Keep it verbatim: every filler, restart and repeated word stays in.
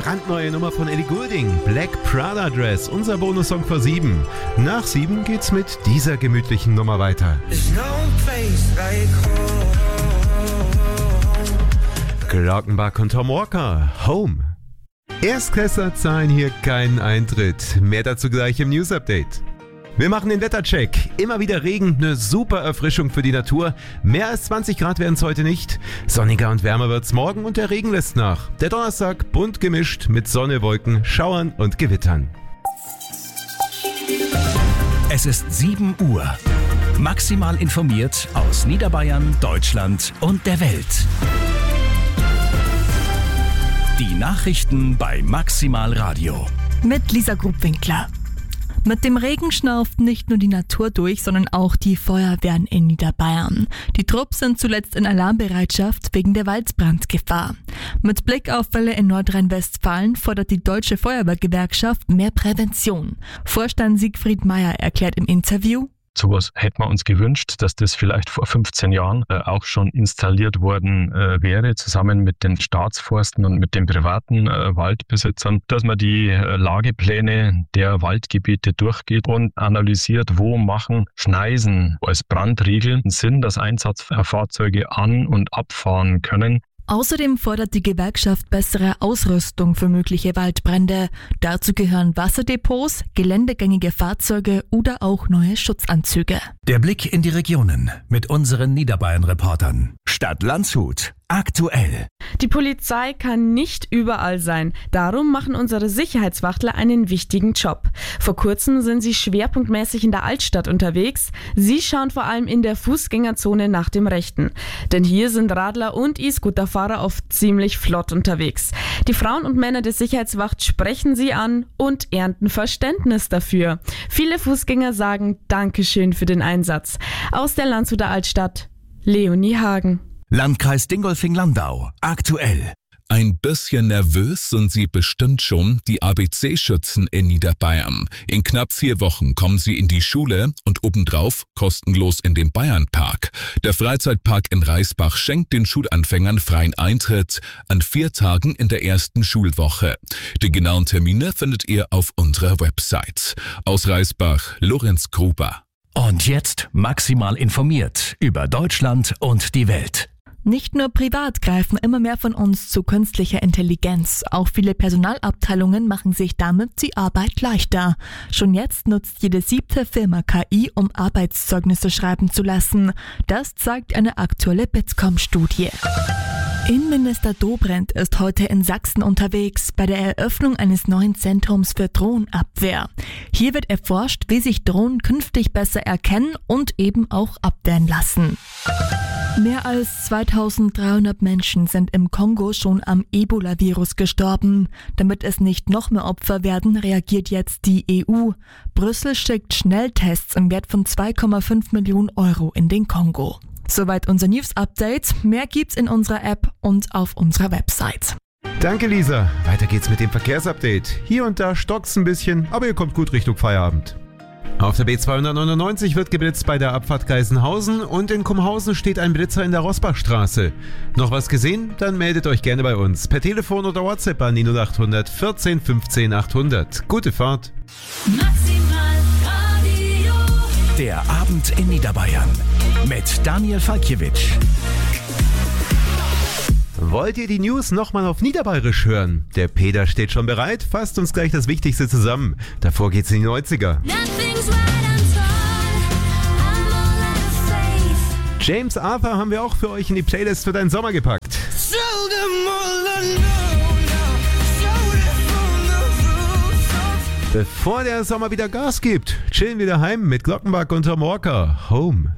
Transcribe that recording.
brandneue Nummer von Ellie Goulding, Black Prada Dress, unser Bonussong vor sieben. Nach sieben geht's mit dieser gemütlichen Nummer weiter. Glockenbach und Tom Walker, Home. Erstklässler zahlen hier keinen Eintritt. Mehr dazu gleich im News-Update. Wir machen den Wettercheck. Immer wieder Regen, eine super Erfrischung für die Natur. Mehr als zwanzig Grad werden es heute nicht. Sonniger und wärmer wird's morgen und der Regen lässt nach. Der Donnerstag bunt gemischt mit Sonne, Wolken, Schauern und Gewittern. Es ist sieben Uhr. Maximal informiert aus Niederbayern, Deutschland und der Welt. Die Nachrichten bei Maximal Radio. Mit Lisa Grubwinkler. Mit dem Regen schnauft nicht nur die Natur durch, sondern auch die Feuerwehren in Niederbayern. Die Trupps sind zuletzt in Alarmbereitschaft wegen der Waldbrandgefahr. Mit Blick auf Fälle in Nordrhein-Westfalen fordert die Deutsche Feuerwehrgewerkschaft mehr Prävention. Vorstand Siegfried Meyer erklärt im Interview: Sowas hätten wir uns gewünscht, dass das vielleicht vor fünfzehn Jahren äh, auch schon installiert worden äh, wäre, zusammen mit den Staatsforsten und mit den privaten äh, Waldbesitzern, dass man die äh, Lagepläne der Waldgebiete durchgeht und analysiert, wo machen Schneisen als Brandriegel Sinn, dass Einsatzfahrzeuge an- und abfahren können. Außerdem fordert die Gewerkschaft bessere Ausrüstung für mögliche Waldbrände. Dazu gehören Wasserdepots, geländegängige Fahrzeuge oder auch neue Schutzanzüge. Der Blick in die Regionen mit unseren Niederbayern-Reportern. Stadt Landshut. Aktuell. Die Polizei kann nicht überall sein. Darum machen unsere Sicherheitswachtler einen wichtigen Job. Vor kurzem sind sie schwerpunktmäßig in der Altstadt unterwegs. Sie schauen vor allem in der Fußgängerzone nach dem Rechten. Denn hier sind Radler und E-Scooterfahrer oft ziemlich flott unterwegs. Die Frauen und Männer der Sicherheitswacht sprechen sie an und ernten Verständnis dafür. Viele Fußgänger sagen Dankeschön für den Einsatz. Aus der Landshuter Altstadt, Leonie Hagen. Landkreis Dingolfing-Landau. Aktuell. Ein bisschen nervös sind Sie bestimmt schon, die A B C-Schützen in Niederbayern. In knapp vier Wochen kommen sie in die Schule und obendrauf kostenlos in den Bayernpark. Der Freizeitpark in Reisbach schenkt den Schulanfängern freien Eintritt an vier Tagen in der ersten Schulwoche. Die genauen Termine findet ihr auf unserer Website. Aus Reisbach, Lorenz Gruber. Und jetzt maximal informiert über Deutschland und die Welt. Nicht nur privat greifen immer mehr von uns zu künstlicher Intelligenz. Auch viele Personalabteilungen machen sich damit die Arbeit leichter. Schon jetzt nutzt jede siebte Firma K I, um Arbeitszeugnisse schreiben zu lassen. Das zeigt eine aktuelle Bitkom-Studie. Innenminister Dobrindt ist heute in Sachsen unterwegs bei der Eröffnung eines neuen Zentrums für Drohnenabwehr. Hier wird erforscht, wie sich Drohnen künftig besser erkennen und eben auch abwehren lassen. Mehr als zweitausenddreihundert Menschen sind im Kongo schon am Ebola-Virus gestorben. Damit es nicht noch mehr Opfer werden, reagiert jetzt die E U. Brüssel schickt Schnelltests im Wert von zwei Komma fünf Millionen Euro in den Kongo. Soweit unser News-Update. Mehr gibt's in unserer App und auf unserer Website. Danke, Lisa. Weiter geht's mit dem Verkehrsupdate. Hier und da stockt's ein bisschen, aber ihr kommt gut Richtung Feierabend. Auf der B zweihundertneunundneunzig wird geblitzt bei der Abfahrt Geisenhausen und in Kumhausen steht ein Blitzer in der Rosbachstraße. Noch was gesehen? Dann meldet euch gerne bei uns. Per Telefon oder WhatsApp an die null acht hundert vierzehn fünfzehn achthundert. Gute Fahrt. Maximal Radio. Der Abend in Niederbayern mit Daniel Falkiewicz. Wollt ihr die News nochmal auf Niederbayerisch hören? Der Peter steht schon bereit, fasst uns gleich das Wichtigste zusammen. Davor geht's in die neunziger. James Arthur haben wir auch für euch in die Playlist für deinen Sommer gepackt. Bevor der Sommer wieder Gas gibt, chillen wir daheim mit Glockenbach und Tom Walker. Home.